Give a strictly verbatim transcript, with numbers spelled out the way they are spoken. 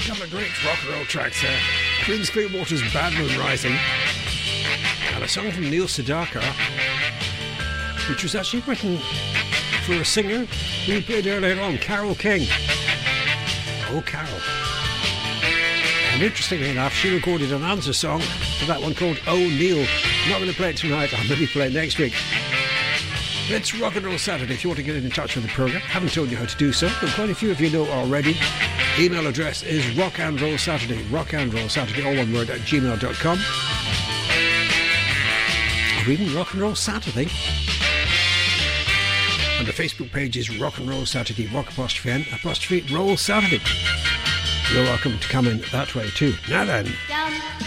couple of great rock and roll tracks there. Creedence Clearwater's Bad Moon Rising, and a song from Neil Sedaka, which was actually written for a singer who we played earlier on, Carole King. Oh, Carol. And interestingly enough, she recorded an answer song to that one called Oh, Neil. I'm not going to play it tonight, I'll maybe play it next week. It's Rock and Roll Saturday. If you want to get in touch with the programme, haven't told you how to do so, but quite a few of you know already. Email address is rockandrollsaturday, rockandrollsaturday, all one word, at gmail dot com. Reading Rock and Roll Saturday. And the Facebook page is Rock and Roll Saturday, rock apostrophe N, apostrophe roll Saturday. You're welcome to come in that way too. Now then.